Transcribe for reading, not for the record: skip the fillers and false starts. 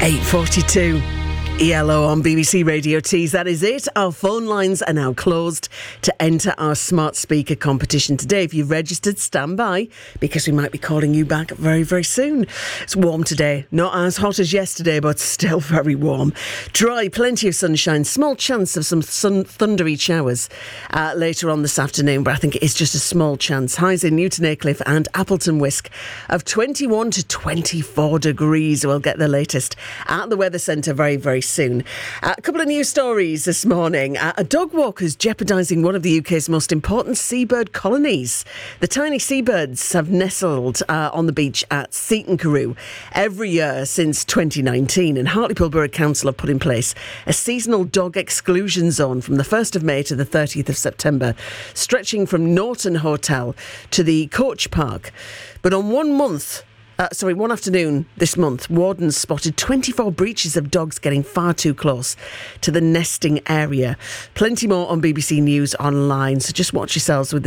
8:42. ELO on BBC Radio Tees. That is it. Our phone lines are now closed to enter our smart speaker competition today. If you've registered, stand by because we might be calling you back very, very soon. It's warm today. Not as hot as yesterday, but still very warm. Dry, plenty of sunshine. Small chance of some thundery showers later on this afternoon, but I think it's just a small chance. Highs in Newton Aycliffe and Appleton Wisk of 21 to 24 degrees. We'll get the latest at the Weather Centre very, very soon. A couple of news stories this morning. A dog walker's jeopardising one of the UK's most important seabird colonies. The tiny seabirds have nestled on the beach at Seaton Carew every year since 2019, and Hartlepool Borough Council have put in place a seasonal dog exclusion zone from the 1st of May to the 30th of September, stretching from Norton Hotel to the Coach Park. But on one afternoon this month, wardens spotted 24 breaches of dogs getting far too close to the nesting area. Plenty more on BBC News Online, so just watch yourselves with